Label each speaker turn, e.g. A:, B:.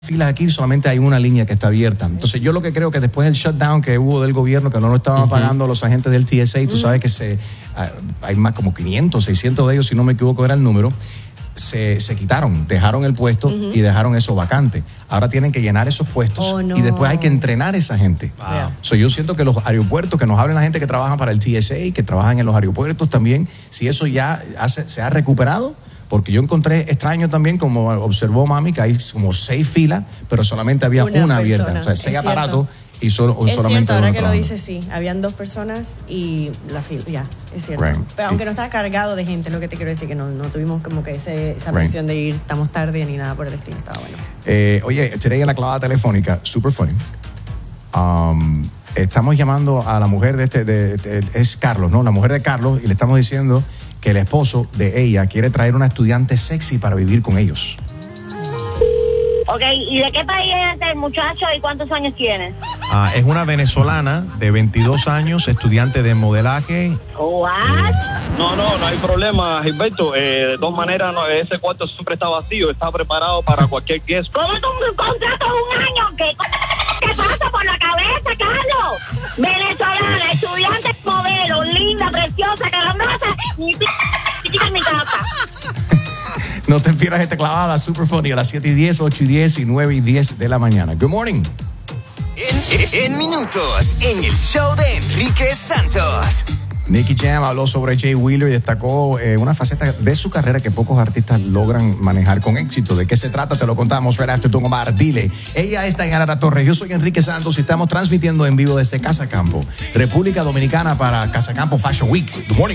A: filas aquí, solamente hay una línea que está abierta. Entonces yo lo que creo que después del shutdown que hubo del gobierno, que no lo estaban pagando los agentes del TSA, tú sabes que hay más como 500, 600 de ellos, si no me equivoco era el número, se quitaron, dejaron el puesto y dejaron eso vacante. Ahora tienen que llenar esos puestos y después hay que entrenar a esa gente. So, yo siento que los aeropuertos, que nos hablen la gente que trabaja para el TSA, que trabajan en los aeropuertos también, si eso ya se ha recuperado. Porque yo encontré extraño también, como observó Mami, que hay como 6 filas, pero solamente había una abierta. O sea, 6 aparatos y solamente
B: cierto, ahora
A: uno
B: que lo
A: trabajando.
B: dices, sí. Habían 2 personas y la fila, ya, es cierto.
A: Right.
B: Pero aunque no estaba cargado de gente, lo que te quiero decir, que no tuvimos como que esa presión de ir, estamos tarde ni nada por el estilo, estaba bueno.
A: Oye, today en la clavada telefónica, super funny. Estamos llamando a la mujer es Carlos, ¿no? La mujer de Carlos, y le estamos diciendo que el esposo de ella quiere traer una estudiante sexy para vivir con ellos.
C: Ok, ¿y de qué país es este muchacho y cuántos años tiene?
A: Es una venezolana de 22 años, estudiante de modelaje.
C: ¿What?
D: No hay problema, Gilberto. De todas maneras, ese cuarto siempre está vacío, está preparado para cualquier guest.
C: ¿Cómo tú un contrato de un año? ¿Qué pasa por la cabeza, Carlos? Venezolana, estudiante, modelo, linda, preciosa, carambrosa, ni en mi casa.
A: No te pierdas esta clavada super funny a las 7:10, 8:10 y 9:10 de la mañana. Good morning.
E: En minutos, en el show de Enrique Santos.
A: Nicky Jam habló sobre Jay Wheeler y destacó una faceta de su carrera que pocos artistas logran manejar con éxito. ¿De qué se trata? Te lo contamos right after Don Omar. Dile. Ella está en Ara Torres. Yo soy Enrique Santos y estamos transmitiendo en vivo desde Casa Campo, República Dominicana, para Casa Campo Fashion Week. Good morning.